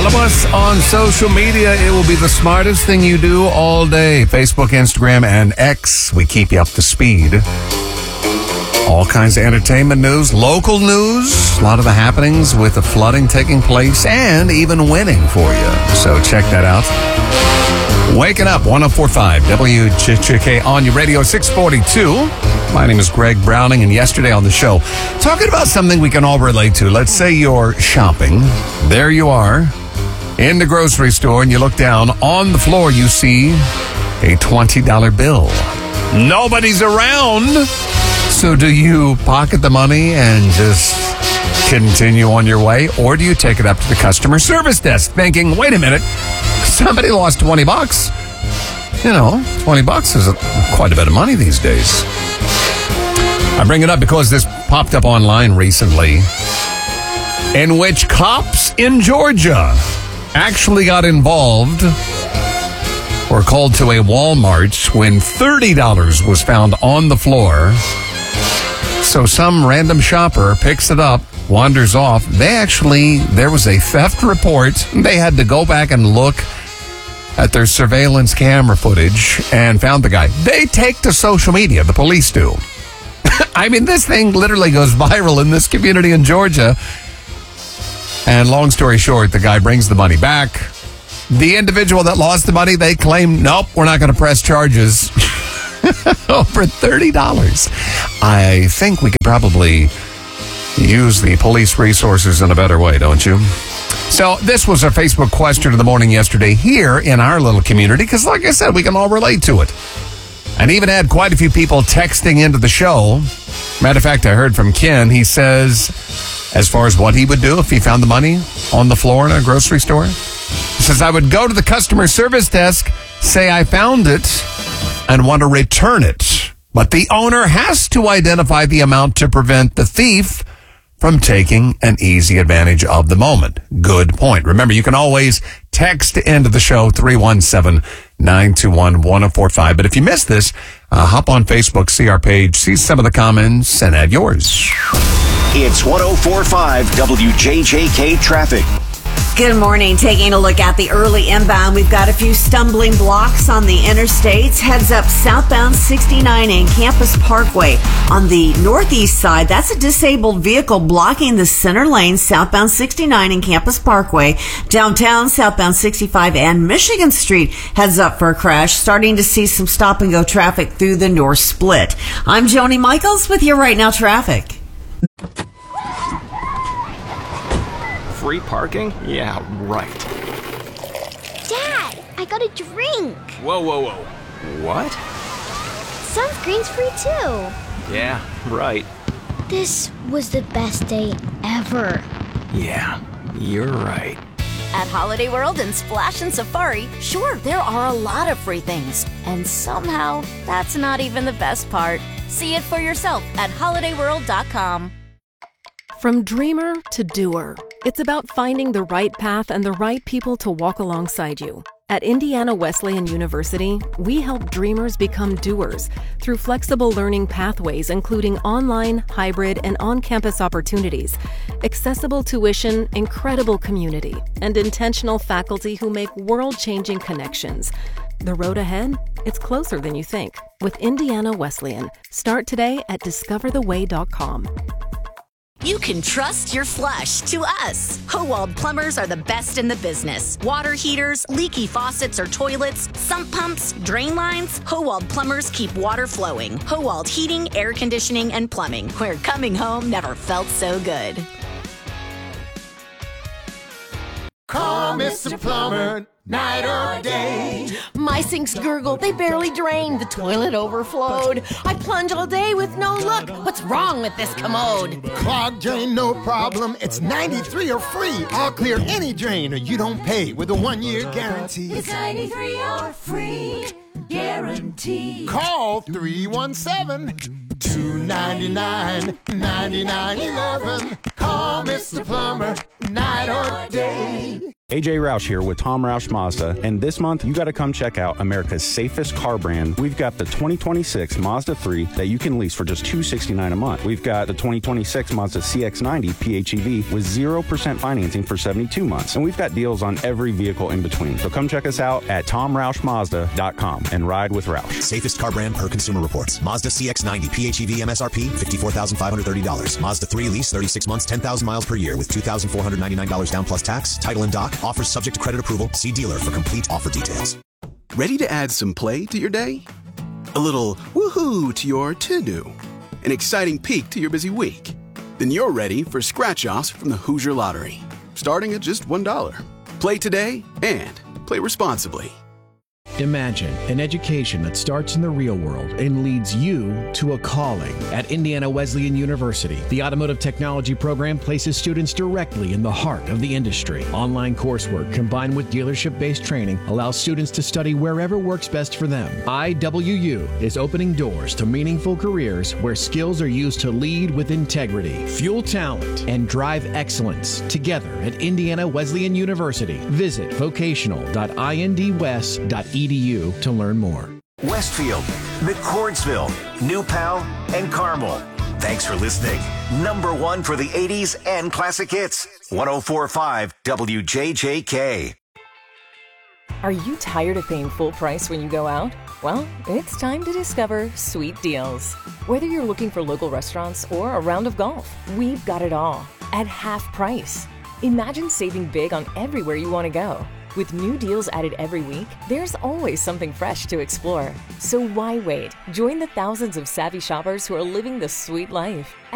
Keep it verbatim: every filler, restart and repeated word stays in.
Follow us on social media. It will be the smartest thing you do all day. Facebook, Instagram, and X. We keep you up to speed. All kinds of entertainment news, local news, a lot of the happenings with the flooding taking place, and even winning for you. So check that out. Waking up, one oh four point five W J J K on your radio, six forty-two. My name is Greg Browning, and yesterday on the show, talking about something we can all relate to. Let's say you're shopping. There you are in the grocery store, and you look down. On the floor, you see a twenty dollar bill. Nobody's around. So do you pocket the money and just continue on your way, or do you take it up to the customer service desk thinking, wait a minute, somebody lost twenty bucks. You know, twenty bucks is a, quite a bit of money these days. I bring it up because this popped up online recently, in which cops in Georgia actually got involved or called to a Walmart when thirty dollars was found on the floor. So some random shopper picks it up, wanders off. They actually, there was a theft report. They had to go back and look at their surveillance camera footage and found the guy. They take to social media, the police do. I mean, this thing literally goes viral in this community in Georgia. And long story short, the guy brings the money back. The individual that lost the money, they claim, nope, we're not going to press charges. Over thirty dollars. I think we could probably use the police resources in a better way, don't you? So this was our Facebook question of the morning yesterday here in our little community, because like I said, we can all relate to it. And even had quite a few people texting into the show. Matter of fact, I heard from Ken. He says, as far as what he would do if he found the money on the floor in a grocery store, he says, I would go to the customer service desk, say I found it, and want to return it. But the owner has to identify the amount to prevent the thief from taking an easy advantage of the moment. Good point. Remember, you can always text into the show, three one seven, nine two one, one oh four five. But if you missed this, uh, hop on Facebook, see our page, see some of the comments, and add yours. It's one oh four point five W J J K Traffic. Good morning. Taking a look at the early inbound, we've got a few stumbling blocks on the interstates. Heads up southbound sixty-nine and Campus Parkway. On the northeast side, that's a disabled vehicle blocking the center lane, southbound sixty-nine and Campus Parkway. Downtown, southbound sixty-five and Michigan Street, heads up for a crash. Starting to see some stop and go traffic through the north split. I'm Joni Michaels with your Right Now Traffic. Free parking? Yeah, right. Dad, I got a drink. Whoa, whoa, whoa. What? Sunscreen's free too. Yeah, right. This was the best day ever. Yeah, you're right. At Holiday World and Splash and Safari, sure, there are a lot of free things. And somehow, that's not even the best part. See it for yourself at holiday world dot com. From dreamer to doer, it's about finding the right path and the right people to walk alongside you. At Indiana Wesleyan University, we help dreamers become doers through flexible learning pathways, including online, hybrid, and on-campus opportunities, accessible tuition, incredible community, and intentional faculty who make world-changing connections. The road ahead? It's closer than you think. With Indiana Wesleyan. Start today at discover the way dot com. You can trust your flush to us. Howald Plumbers are the best in the business. Water heaters, leaky faucets or toilets, sump pumps, drain lines. Howald Plumbers keep water flowing. Howald Heating, Air Conditioning, and Plumbing, where coming home never felt so good. Call Mister Plumber, night or day. My sinks gurgle, they barely drain. The toilet overflowed. I plunge all day with no luck. What's wrong with this commode? Clogged drain, no problem. It's ninety-three or free. I'll clear any drain or you don't pay with a one-year guarantee. It's ninety-three or free guarantee. Call three one seven, two nine nine, nine nine one one. Call Mister Plumber, night or day. A J Roush here with Tom Roush Mazda, and this month you got to come check out America's safest car brand. We've got the twenty twenty-six Mazda three that you can lease for just two hundred sixty-nine dollars a month. We've got the twenty twenty-six Mazda C X ninety P H E V with zero percent financing for seventy-two months, and we've got deals on every vehicle in between. So come check us out at tom roush mazda dot com and ride with Roush. Safest car brand per Consumer Reports. Mazda C X ninety P H E V M S R P fifty-four thousand five hundred thirty dollars. Mazda three lease thirty-six months, ten thousand miles per year with two thousand four hundred ninety-nine dollars down plus tax. Title and dock. Offers subject to credit approval. See dealer for complete offer details. Ready to add some play to your day? A little woohoo to your to-do? An exciting peek to your busy week? Then you're ready for scratch-offs from the Hoosier Lottery, starting at just one dollar. Play today and play responsibly. Imagine an education that starts in the real world and leads you to a calling. At Indiana Wesleyan University, the Automotive Technology program places students directly in the heart of the industry. Online coursework combined with dealership-based training allows students to study wherever works best for them. I W U is opening doors to meaningful careers where skills are used to lead with integrity, fuel talent, and drive excellence together at Indiana Wesleyan University. Visit vocational dot I N D west dot E D U to learn more. Westfield, McCordsville, New Pal, and Carmel. Thanks for listening. Number one for the eighties and classic hits. one oh four point five W J J K. Are you tired of paying full price when you go out? Well, it's time to discover Sweet Deals. Whether you're looking for local restaurants or a round of golf, we've got it all at half price. Imagine saving big on everywhere you want to go. With new deals added every week, there's always something fresh to explore. So why wait? Join the thousands of savvy shoppers who are living the sweet life.